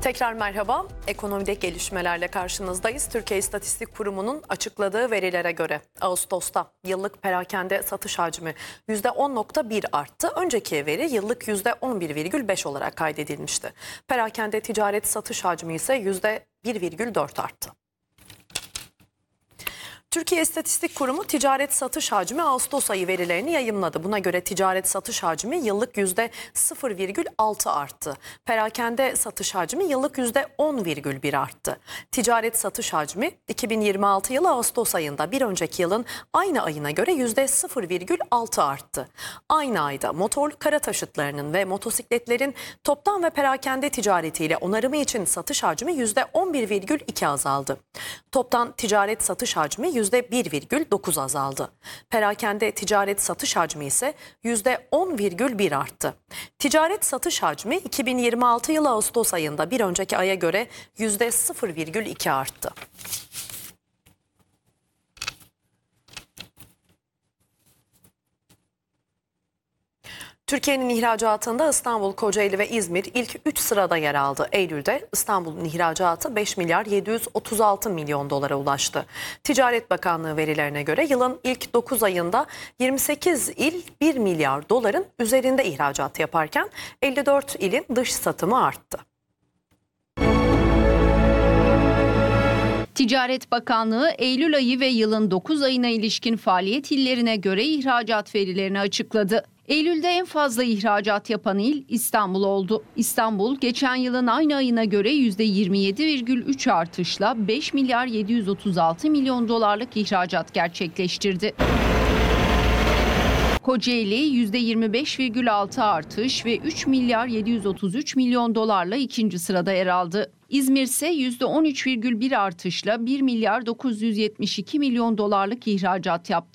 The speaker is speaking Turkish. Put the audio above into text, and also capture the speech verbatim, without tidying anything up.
Tekrar merhaba. Ekonomideki gelişmelerle karşınızdayız. Türkiye İstatistik Kurumu'nun açıkladığı verilere göre Ağustos'ta yıllık perakende satış hacmi yüzde on virgül bir arttı. Önceki veri yıllık yüzde on bir virgül beş olarak kaydedilmişti. Perakende ticaret satış hacmi ise yüzde bir virgül dört arttı. Türkiye İstatistik Kurumu ticaret satış hacmi Ağustos ayı verilerini yayımladı. Buna göre ticaret satış hacmi yıllık yüzde sıfır virgül altı arttı. Perakende satış hacmi yıllık yüzde on virgül bir arttı. Ticaret satış hacmi iki bin yirmi altı yılı Ağustos ayında bir önceki yılın aynı ayına göre yüzde sıfır virgül altı arttı. Aynı ayda motorlu kara taşıtlarının ve motosikletlerin toptan ve perakende ticaretiyle onarımı için satış hacmi yüzde on bir virgül iki azaldı. Toptan ticaret satış hacmi yüzde bir virgül dokuz azaldı. Perakende ticaret satış hacmi ise yüzde on virgül bir arttı. Ticaret satış hacmi iki bin yirmi altı yılı Ağustos ayında bir önceki aya göre yüzde sıfır virgül iki arttı. Türkiye'nin ihracatında İstanbul, Kocaeli ve İzmir ilk üç sırada yer aldı. Eylül'de İstanbul'un ihracatı beş milyar yedi yüz otuz altı milyon dolara ulaştı. Ticaret Bakanlığı verilerine göre yılın ilk dokuz ayında yirmi sekiz il bir milyar doların üzerinde ihracat yaparken elli dört ilin dış satımı arttı. Ticaret Bakanlığı Eylül ayı ve yılın dokuz ayına ilişkin faaliyet illerine göre ihracat verilerini açıkladı. Eylül'de en fazla ihracat yapan il İstanbul oldu. İstanbul geçen yılın aynı ayına göre yüzde yirmi yedi virgül üç artışla beş milyar yedi yüz otuz altı milyon dolarlık ihracat gerçekleştirdi. Kocaeli yüzde yirmi beş virgül altı artış ve üç milyar yedi yüz otuz üç milyon dolarla ikinci sırada yer aldı. İzmir ise yüzde on üç virgül bir artışla bir milyar dokuz yüz yetmiş iki milyon dolarlık ihracat yaptı.